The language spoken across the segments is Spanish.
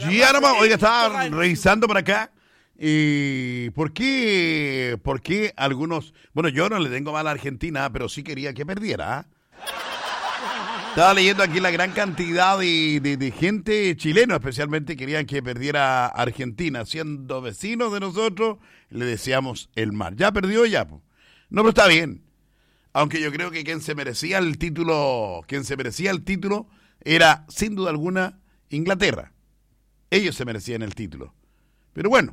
Sí, hermano, oiga, estaba revisando por acá. ¿Por qué algunos... Bueno, yo no le tengo mal a Argentina, pero sí quería que perdiera. Estaba leyendo aquí la gran cantidad de gente chilena, especialmente querían que perdiera Argentina. Siendo vecinos de nosotros, le deseamos el mal. Ya perdió, ya. No, pero está bien. Aunque yo creo que quien se merecía el título era, sin duda alguna, Inglaterra. Ellos se merecían el título. Pero bueno,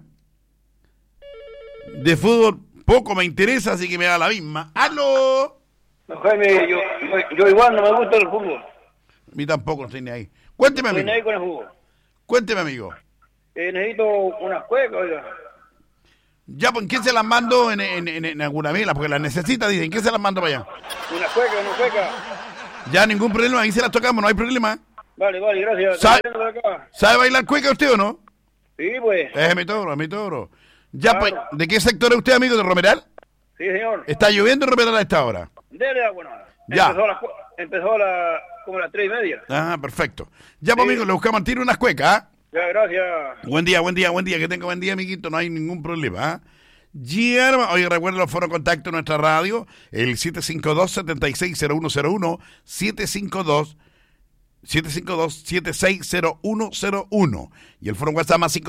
de fútbol poco me interesa, así que me da la misma. ¡Aló! No, Jaime, yo igual no me gusta el fútbol. A mí tampoco, no estoy ni ahí. Cuénteme, amigo. Estoy ahí con el fútbol. Cuénteme, amigo. Necesito unas cuecas, oiga. Ya, pues, ¿en quién se las mando en alguna vela? Porque las necesita, dicen. ¿En quién se las mando para allá? Una cueca. Ya, ningún problema. Ahí se las tocamos, no hay problema. Vale, gracias. ¿Sabe bailar cueca usted o no? Sí, pues. Es mi toro. Ya, pues, ¿de qué sector es usted, amigo? ¿De Romeral? Sí, señor. ¿Está lloviendo en Romeral a esta hora? Dele agua, no. Ya. Empezó como a las 3:30. Ah, perfecto. Ya, pues, amigo, le buscamos al tiro unas cuecas, ¿ah? Ya, gracias. Buen día. Que tenga buen día, amiguito. No hay ningún problema, ¿ah? Yeah, oye, recuerden los foros de contacto en nuestra radio, el 752-760101, 752-760101. Y el foro WhatsApp más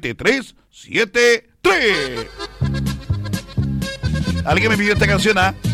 569-7343-7373. Alguien me pidió esta canción, ¿ah?